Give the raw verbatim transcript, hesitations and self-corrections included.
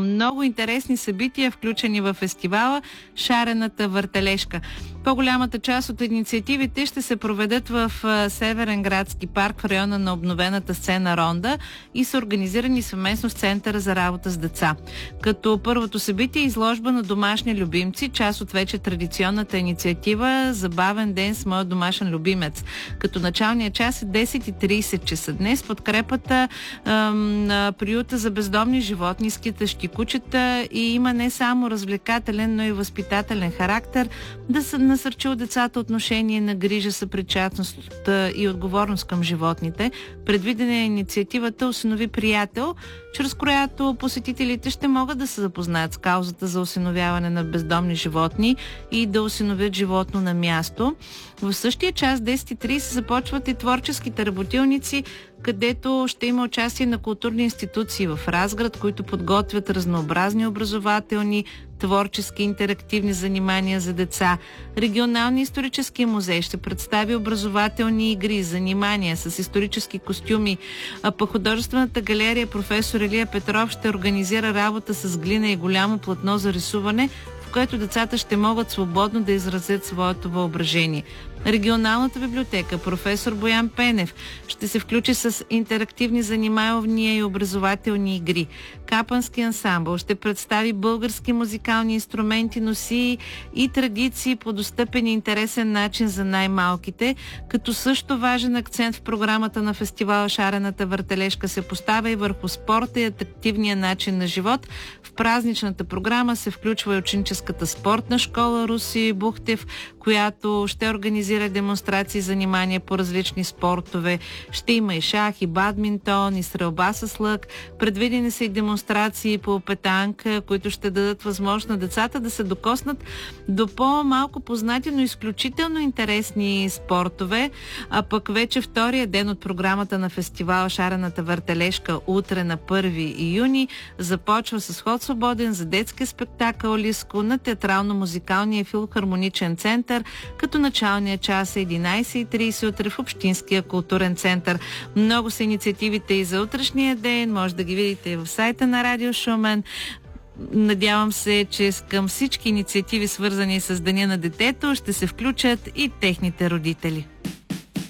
много интересни събития, включени в фестивала Шарената въртележка. По-голямата част от инициативите ще се проведат в Северен градски парк в района на обновената сцена Ронда и са организирани съвместно с Центъра за работа с деца. Като първото събитие е изложба на домашни любимци, част от вече традиционната инициатива Забавен ден с моят домашен любимец. Като началният час е десет и тридесет часа днес. Подкрепата ам, на приюта за бездомни животни, скитащи кучета, и има не само развлекателен, но и възпитателен характер, да се насърчи от децата отношение на грижа, съпричастност и отговорност към животните. Предвидена е инициативата Осинови приятел, чрез която посетителите ще могат да се запознаят с каузата за осиновяване на бездомни животни и да осиновят животно на място. В същия час, десет и тридесет, започват и творческите работилници, където ще има участие на културни институции в Разград, които подготвят разнообразни образователни, творчески, интерактивни занимания за деца. Регионалният исторически музей ще представи образователни игри, занимания с исторически костюми, а по художествената галерия професор Илия Петров ще организира работа с глина и голямо платно за рисуване, в което децата ще могат свободно да изразят своето въображение. Регионалната библиотека професор Боян Пенев ще се включи с интерактивни занимания и образователни игри. Капански ансамбъл ще представи български музикални инструменти, носи и традиции по достъпен и интересен начин за най-малките, като също важен акцент в програмата на фестивала Шарената въртележка се поставя и върху спорта и атрактивния начин на живот. В празничната програма се включва и ученическата спортна школа Руси Бухтев, която ще организира демонстрации и занимания по различни спортове. Ще има и шах, и бадминтон, и стрелба с лък. Предвидени са и демонстрации по петанка, които ще дадат възможност на децата да се докоснат до по-малко познати, но изключително интересни спортове. А пък вече втория ден от програмата на фестивал Шарената въртележка, утре на първи юни, започва с ход свободен за детски спектакъл Лиско на Театрално-музикалния филхармоничен център, като началният час е единайсет и тридесет утре в Общинския културен център. Много са инициативите и за утрешния ден, може да ги видите в сайта на Радио Шумен. Надявам се, че към всички инициативи, свързани с Деня на детето, ще се включат и техните родители.